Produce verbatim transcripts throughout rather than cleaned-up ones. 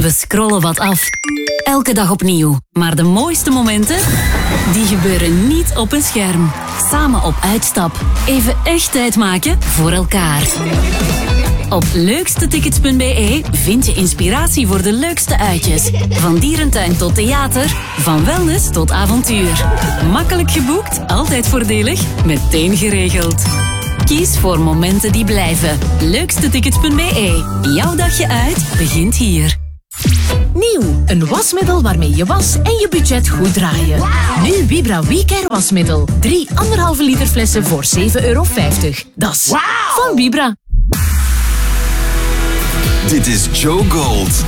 We scrollen wat af. Elke dag opnieuw. Maar de mooiste momenten, die gebeuren niet op een scherm. Samen op uitstap. Even echt tijd maken voor elkaar. Op leukstetickets punt b e vind je inspiratie voor de leukste uitjes. Van dierentuin tot theater, van wellness tot avontuur. Makkelijk geboekt, altijd voordelig, meteen geregeld. Kies voor momenten die blijven. leukstetickets punt b e. Jouw dagje uit begint hier. Nieuw, een wasmiddel waarmee je was en je budget goed draaien. Wow. Nu Vibra WeCare wasmiddel. Drie anderhalve liter flessen voor zeven euro vijftig. Dat is wow. Van Vibra. Dit is Joe Gold.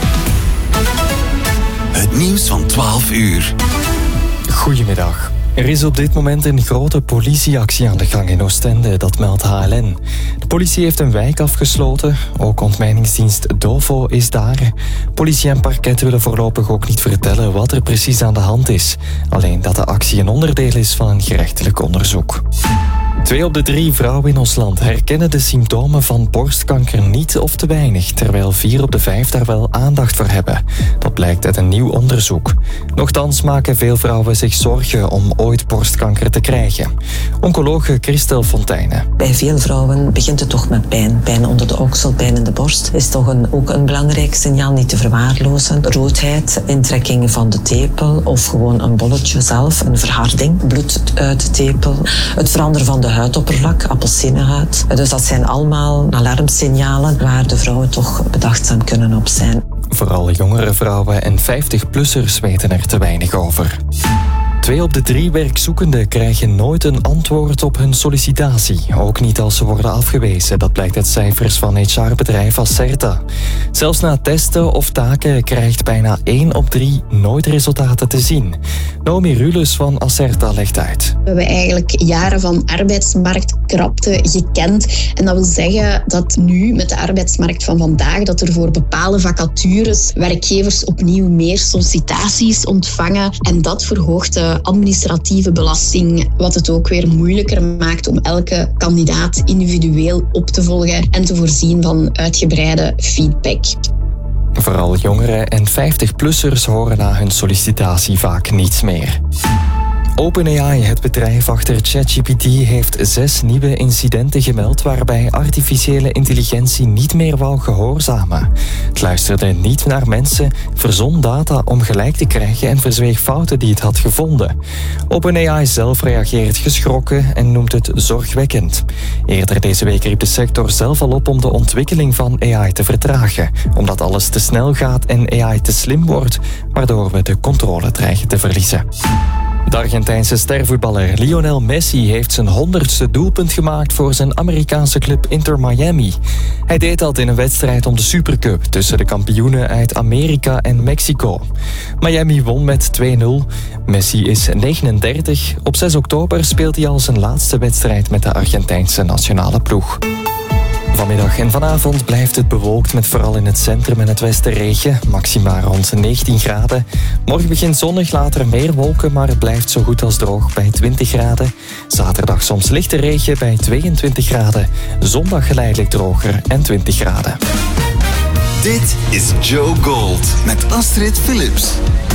Het nieuws van twaalf uur. Goedemiddag. Er is op dit moment een grote politieactie aan de gang in Oostende, dat meldt H L N. De politie heeft een wijk afgesloten, ook ontmijningsdienst Dovo is daar. Politie en parket willen voorlopig ook niet vertellen wat er precies aan de hand is. Alleen dat de actie een onderdeel is van een gerechtelijk onderzoek. Twee op de drie vrouwen in ons land herkennen de symptomen van borstkanker niet of te weinig, terwijl vier op de vijf daar wel aandacht voor hebben. Dat blijkt uit een nieuw onderzoek. Nochtans maken veel vrouwen zich zorgen om ooit borstkanker te krijgen. Oncologe Christel Fontijne. Bij veel vrouwen begint het toch met pijn. Pijn onder de oksel, pijn in de borst is toch een, ook een belangrijk signaal, niet te verwaarlozen. Roodheid, intrekking van de tepel of gewoon een bolletje zelf, een verharding, bloed uit de tepel. Het veranderen van de huidoppervlak, appelsinenhuid. Dus dat zijn allemaal alarmsignalen waar de vrouwen toch bedachtzaam kunnen op zijn. Vooral jongere vrouwen en vijftig-plussers weten er te weinig over. Twee op de drie werkzoekenden krijgen nooit een antwoord op hun sollicitatie. Ook niet als ze worden afgewezen. Dat blijkt uit cijfers van H R-bedrijf Acerta. Zelfs na testen of taken krijgt bijna één op drie nooit resultaten te zien. Naomi Rules van Acerta legt uit. We hebben eigenlijk jaren van arbeidsmarktkrapte gekend. En dat wil zeggen dat nu met de arbeidsmarkt van vandaag, dat er voor bepaalde vacatures werkgevers opnieuw meer sollicitaties ontvangen. En dat verhoogt de administratieve belasting, wat het ook weer moeilijker maakt om elke kandidaat individueel op te volgen en te voorzien van uitgebreide feedback. Vooral jongeren en vijftig-plussers horen na hun sollicitatie vaak niets meer. OpenAI, het bedrijf achter ChatGPT, heeft zes nieuwe incidenten gemeld waarbij artificiële intelligentie niet meer wou gehoorzamen. Het luisterde niet naar mensen, verzon data om gelijk te krijgen en verzweeg fouten die het had gevonden. OpenAI zelf reageert geschrokken en noemt het zorgwekkend. Eerder deze week riep de sector zelf al op om de ontwikkeling van A I te vertragen, omdat alles te snel gaat en A I te slim wordt, waardoor we de controle dreigen te verliezen. De Argentijnse stervoetballer Lionel Messi heeft zijn honderdste doelpunt gemaakt voor zijn Amerikaanse club Inter Miami. Hij deed dat in een wedstrijd om de Supercup tussen de kampioenen uit Amerika en Mexico. Miami won met twee nul. Messi is negenendertig. Op zes oktober speelt hij al zijn laatste wedstrijd met de Argentijnse nationale ploeg. Vanmiddag en vanavond blijft het bewolkt met vooral in het centrum en het westen regen. Maxima rond negentien graden. Morgen begint zonnig, later meer wolken, maar het blijft zo goed als droog bij twintig graden. Zaterdag soms lichte regen bij tweeëntwintig graden. Zondag geleidelijk droger en twintig graden. Dit is Joe Gold met Astrid Philips.